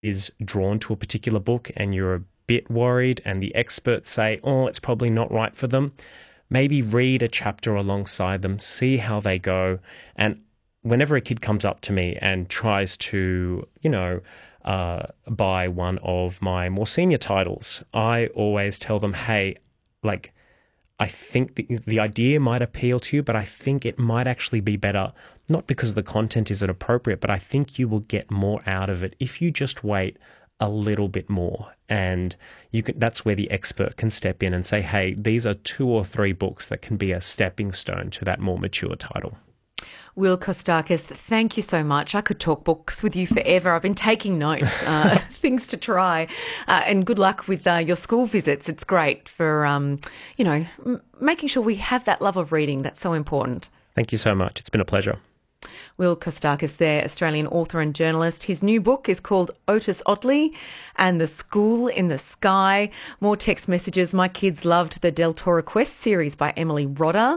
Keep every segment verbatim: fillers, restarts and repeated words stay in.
is drawn to a particular book and you're a bit worried and the experts say, oh, it's probably not right for them, maybe read a chapter alongside them, see how they go. And whenever a kid comes up to me and tries to, you know, uh, buy one of my more senior titles, I always tell them, hey, like, I think the, the idea might appeal to you, but I think it might actually be better, not because the content isn't appropriate, but I think you will get more out of it if you just wait a little bit more. And you can, that's where the expert can step in and say, hey, these are two or three books that can be a stepping stone to that more mature title. Will Kostakis, thank you so much. I could talk books with you forever. I've been taking notes, uh, things to try. Uh, and good luck with uh, your school visits. It's great for, um, you know, m- making sure we have that love of reading. That's so important. Thank you so much. It's been a pleasure. Will Kostakis there, Australian author and journalist. His new book is called Otis Otley and the School in the Sky. More text messages. My kids loved the Del Toro Quest series by Emily Rodder.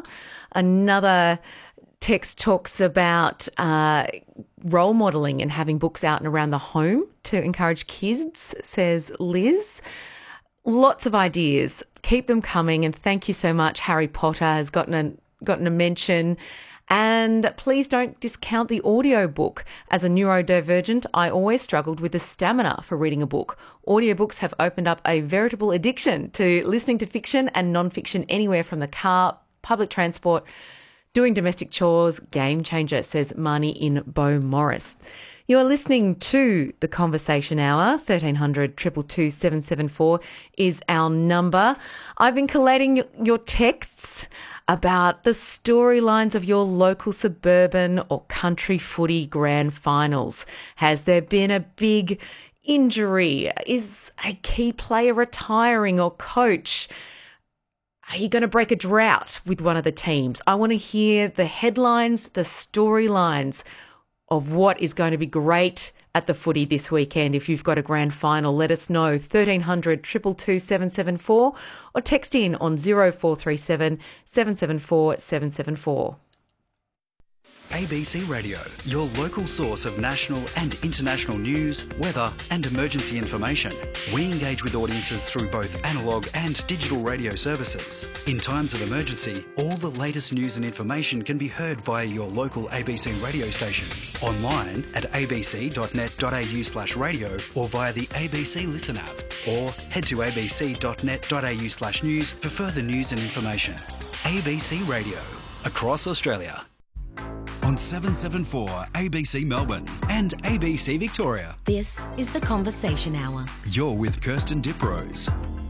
Another text talks about uh, role modelling and having books out and around the home to encourage kids, says Liz. Lots of ideas. Keep them coming. And thank you so much. Harry Potter has gotten a, gotten a mention. And please don't discount the audio book. As a neurodivergent, I always struggled with the stamina for reading a book. Audiobooks have opened up a veritable addiction to listening to fiction and non-fiction anywhere from the car, public transport, doing domestic chores. Game changer, says Marnie in Beaumaris. You're listening to The Conversation Hour. thirteen hundred, two two two, seven seven four is our number. I've been collating your texts about the storylines of your local suburban or country footy grand finals. Has there been a big injury? Is a key player retiring or coach? Are you going to break a drought with one of the teams? I want to hear the headlines, the storylines of what is going to be great at the footy this weekend. If you've got a grand final, let us know. thirteen hundred, two two two, seven seven four or text in on zero four three seven, seven seven four, seven seven four. A B C Radio, your local source of national and international news, weather and emergency information. We engage with audiences through both analogue and digital radio services. In times of emergency, all the latest news and information can be heard via your local A B C radio station, online at abc.net.au slash radio or via the A B C Listen app, or head to abc.net.au slash news for further news and information. A B C Radio, across Australia. On seven seven four A B C Melbourne and A B C Victoria. This is The Conversation Hour. You're with Kirsten Diprose.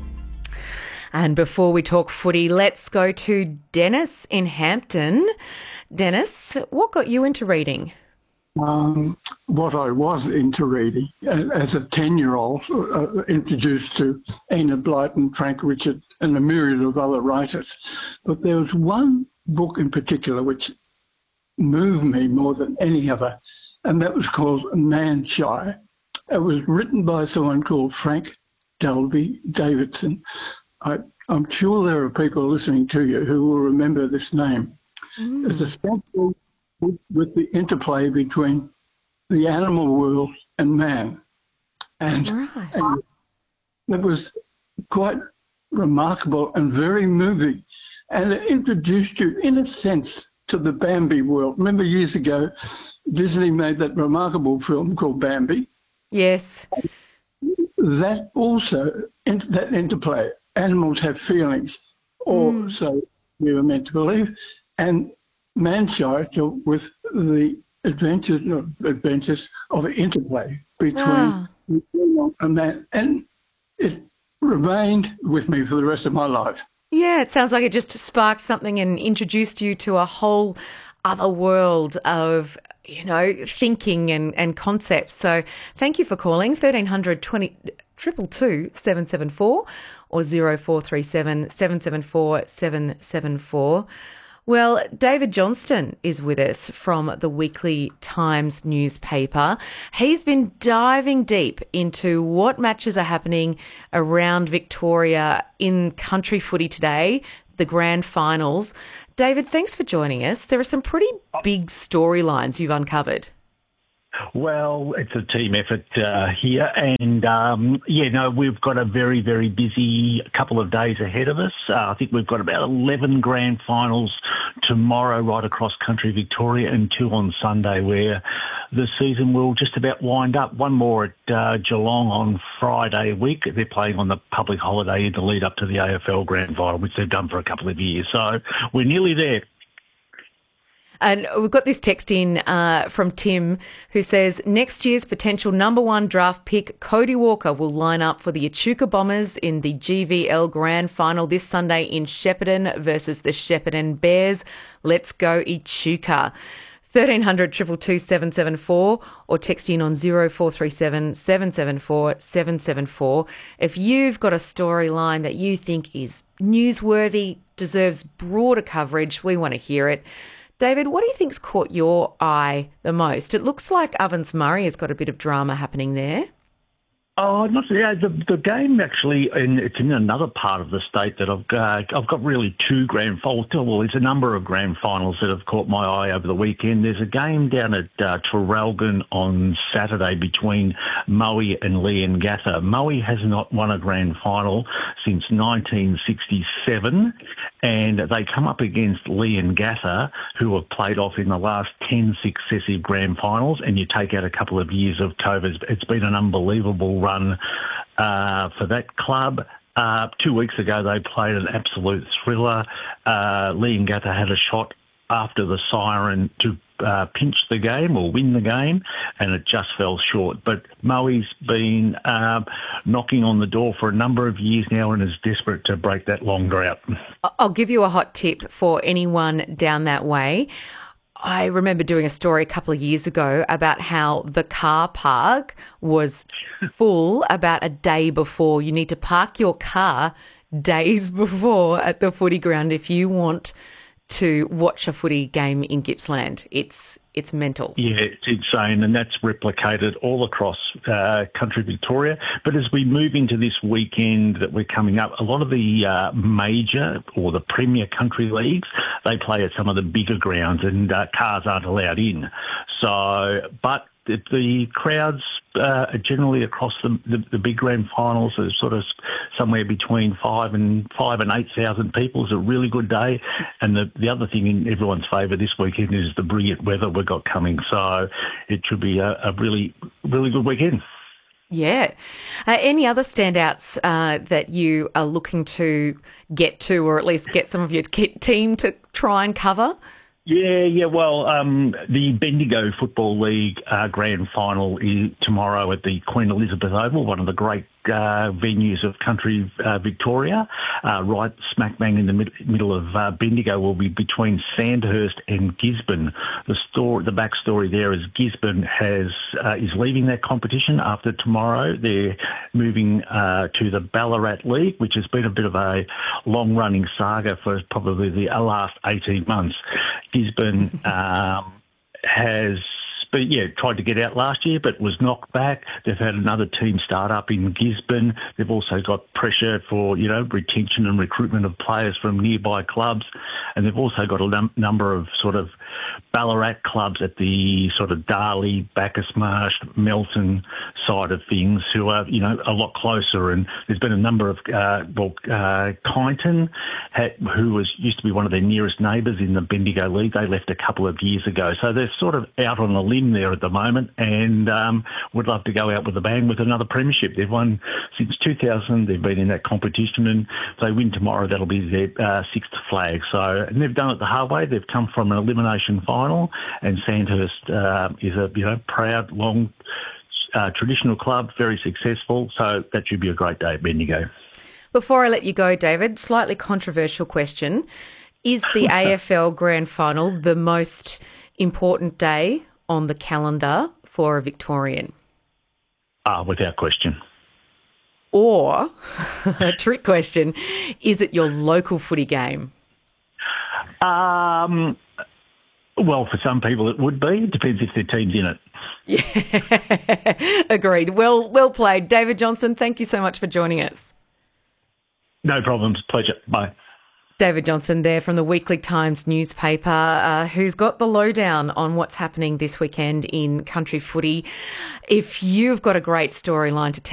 And before we talk footy, let's go to Dennis in Hampton. Dennis, what got you into reading? Um, what I was into reading as a ten-year-old, uh, introduced to Enid Blyton, Frank Richard and a myriad of other writers. But there was one book in particular which moved me more than any other, and that was called Man-Shy. It was written by someone called Frank Dalby Davidson. I, I'm sure there are people listening to you who will remember this name. Mm. It's essential with, with the interplay between the animal world and man. And, right. and it was quite remarkable and very moving. And it introduced you, in a sense, to the Bambi world. Remember years ago, Disney made that remarkable film called Bambi? Yes. That also, that interplay, animals have feelings, or mm. so we were meant to believe, and Man-Shy dealt with the adventures, not adventures, or the interplay between ah. a man, and it remained with me for the rest of my life. Yeah, it sounds like it just sparked something and introduced you to a whole other world of, you know, thinking and, and concepts. So thank you for calling, thirteen hundred, twenty, two two two, seven seven four or zero four three seven, seven seven four, seven seven four. Well, David Johnston is with us from the Weekly Times newspaper. He's been diving deep into what matches are happening around Victoria in country footy today, the grand finals. David, thanks for joining us. There are some pretty big storylines you've uncovered. Well, it's a team effort uh, here, and um, yeah, no, we've got a very, very busy couple of days ahead of us. Uh, I think we've got about eleven grand finals tomorrow right across country Victoria, and two on Sunday, where the season will just about wind up. One more at uh, Geelong on Friday week. They're playing on the public holiday in the lead up to the A F L Grand Final, which they've done for a couple of years. So we're nearly there. And we've got this text in uh, from Tim, who says, next year's potential number one draft pick, Cody Walker, will line up for the Echuca Bombers in the G V L Grand Final this Sunday in Shepparton versus the Shepparton Bears. Let's go Echuca. thirteen hundred, two two two, seven seven four or text in on zero four three seven, seven seven four, seven seven four. If you've got a storyline that you think is newsworthy, deserves broader coverage, we want to hear it. David, what do you think's caught your eye the most? It looks like Ovens Murray has got a bit of drama happening there. Oh, not yeah. The the game actually, and it's in another part of the state that I've uh, I've got really two grand finals. Well, there's a number of grand finals that have caught my eye over the weekend. There's a game down at uh, Traralgon on Saturday between Moe and Leongatha. Moe has not won a grand final since nineteen sixty-seven, and they come up against Leongatha, who have played off in the last ten successive grand finals. And you take out a couple of years of COVID, it's been an unbelievable run uh, for that club. Uh, two weeks ago, they played an absolute thriller. Uh, Leongatha had a shot after the siren to uh, pinch the game or win the game, and it just fell short. But Moe's been uh, knocking on the door for a number of years now and is desperate to break that long drought. I'll give you a hot tip for anyone down that way. I remember doing a story a couple of years ago about how the car park was full about a day before. You need to park your car days before at the footy ground if you want to watch a footy game in Gippsland. It's it's mental. Yeah, it's insane, and that's replicated all across uh, country Victoria. But as we move into this weekend that we're coming up, a lot of the uh, major or the premier country leagues, they play at some of the bigger grounds, and uh, cars aren't allowed in. So, but the, the crowds uh, are generally across the, the, the big grand finals are sort of somewhere between five and five and eight thousand people. It's a really good day, and the the other thing in everyone's favour this weekend is the brilliant weather we've got coming. So it should be a, a really really good weekend. Yeah. Uh, any other standouts uh, that you are looking to get to, or at least get some of your team to try and cover? Yeah, yeah. Well, um, the Bendigo Football League uh, Grand Final is tomorrow at the Queen Elizabeth Oval, one of the great uh, venues of country uh, Victoria. Uh, right smack bang in the mid- middle of uh, Bendigo will be between Sandhurst and Gisborne. The story, the backstory there is Gisborne has uh, is leaving that competition after tomorrow. They're moving uh, to the Ballarat League, which has been a bit of a long-running saga for probably the last eighteen months. Gisborne um, has, but yeah, tried to get out last year, but was knocked back. They've had another team start up in Gisborne. They've also got pressure for, you know, retention and recruitment of players from nearby clubs. And they've also got a num- number of sort of Ballarat clubs at the sort of Darley, Bacchus Marsh, Melton side of things who are, you know, a lot closer. And there's been a number of, uh, well, uh, Kyneton, had, who was used to be one of their nearest neighbours in the Bendigo League. They left a couple of years ago. So they're sort of out on a limb there at the moment, and um, would love to go out with a bang with another premiership. They've won since two thousand. They've been in that competition, and if they win tomorrow, that'll be their uh, sixth flag. So, and they've done it the hard way. They've come from an elimination final, and Sandhurst uh, is a you know proud, long, uh, traditional club, very successful. So that should be a great day at Bendigo. Before I let you go, David, slightly controversial question: is the A F L Grand Final the most important day on the calendar for a Victorian? Ah, uh, without question. Or, a trick question, is it your local footy game? Um, well, for some people it would be. It depends if their team's in it. Yeah, agreed. Well, well played. David Johnson, thank you so much for joining us. No problems. Pleasure. Bye. David Johnston there from the Weekly Times newspaper, uh, who's got the lowdown on what's happening this weekend in country footy. If you've got a great storyline to tell